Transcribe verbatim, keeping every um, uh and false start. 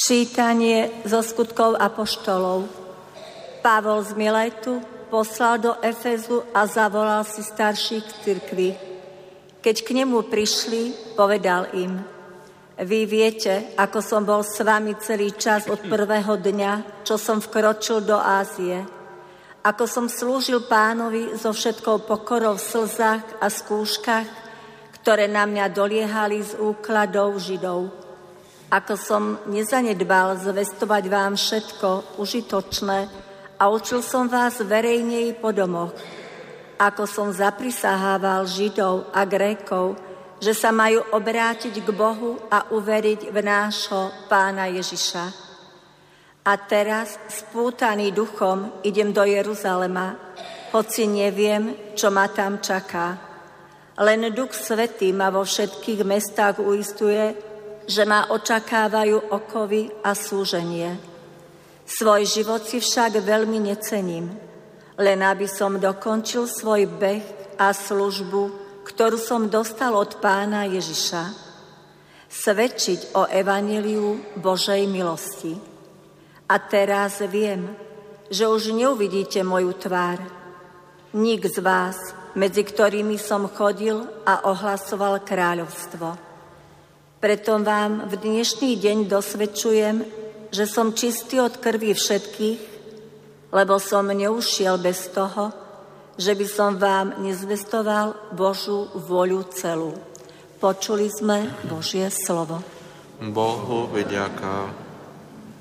Čítanie zo skutkov apoštolov. Pavol z Miletu poslal do Efezu a zavolal si starších cirkví. Keď k nemu prišli, povedal im: Vy viete, ako som bol s vami celý čas od prvého dňa, čo som vkročil do Ázie. Ako som slúžil Pánovi so všetkou pokorou v slzách a skúškach, ktoré na mňa doliehali z úkladov Židov. Ako som nezanedbal zvestovať vám všetko užitočné a učil som vás verejne po domoch. Ako som zaprisahával Židov a Grékov, že sa majú obrátiť k Bohu a uveriť v nášho Pána Ježiša. A teraz, spútaný duchom, idem do Jeruzalema, hoci neviem, čo ma tam čaká. Len Duch Svätý ma vo všetkých mestách uisťuje, že ma očakávajú okovy a súženie. Svoj život si však veľmi necením, len aby som dokončil svoj beh a službu, ktorú som dostal od Pána Ježiša. Svedčiť o evanjeliu Božej milosti. A teraz viem, že už neuvidíte moju tvár. Nik z vás, medzi ktorými som chodil a ohlasoval kráľovstvo. Preto vám v dnešný deň dosvedčujem, že som čistý od krvi všetkých, lebo som neušiel bez toho, že by som vám nezvestoval Božú vôľu celú. Počuli sme Božie slovo. Bohu vďaka.